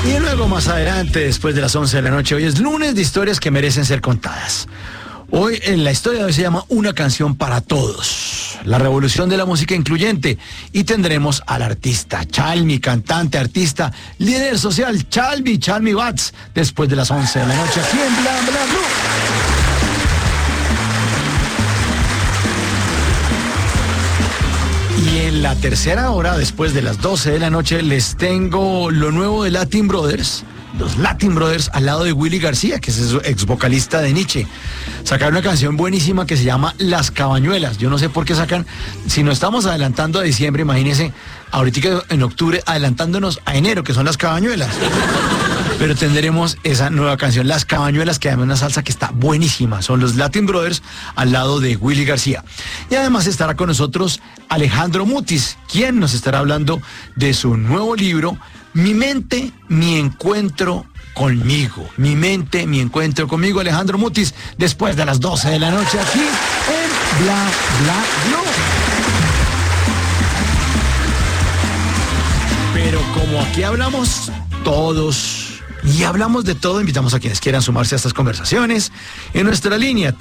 Y luego más adelante, después de las 11 de la noche, hoy es lunes de historias que merecen ser contadas. Hoy en la historia de hoy se llama Una canción para todos, la revolución de la música incluyente, y tendremos al artista Chalmi, cantante, artista, líder social, Chalmi Bats, después de las 11 de la noche aquí en Bla Bla Blue. Y en la tercera hora, después de las 12 de la noche, les tengo lo nuevo de Latin Brothers. Los Latin Brothers al lado de Willy García, que es su ex vocalista de Nietzsche. Sacaron una canción buenísima que se llama Las Cabañuelas. Yo no sé por qué sacan, si no estamos adelantando a diciembre, imagínense, ahorita en octubre, adelantándonos a enero, que son Las Cabañuelas. Pero tendremos esa nueva canción, Las Cabañuelas, que además es una salsa que está buenísima. Son los Latin Brothers al lado de Willy García. Y además estará con nosotros Alejandro Mutis, quien nos estará hablando de su nuevo libro, Mi mente, mi encuentro conmigo. Mi mente, mi encuentro conmigo. Alejandro Mutis, después de las 12 de la noche aquí en Bla Bla Blue. Pero como aquí hablamos todos y hablamos de todo, invitamos a quienes quieran sumarse a estas conversaciones en nuestra línea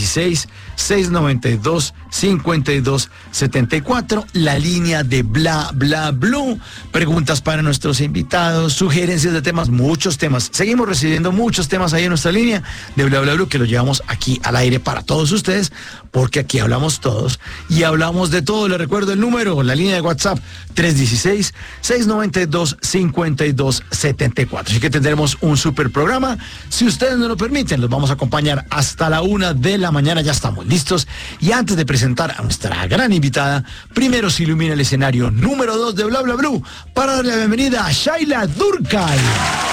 316-692-5274, la línea de Bla Bla Blue. Preguntas para nuestros invitados, sugerencias de temas, muchos temas. Seguimos recibiendo muchos temas ahí en nuestra línea de Bla Bla Blue, que los llevamos aquí al aire para todos ustedes, porque aquí hablamos todos y hablamos de todo. Les recuerdo el número, la línea de WhatsApp 316-692-5274. Así que tendremos un super programa. Si ustedes nos lo permiten, los vamos a acompañar hasta la 1 de la mañana. Ya estamos listos. Y antes de presentar a nuestra gran invitada, primero se ilumina el escenario número 2 de Bla Bla Blue para darle la bienvenida a Shaila Durkal.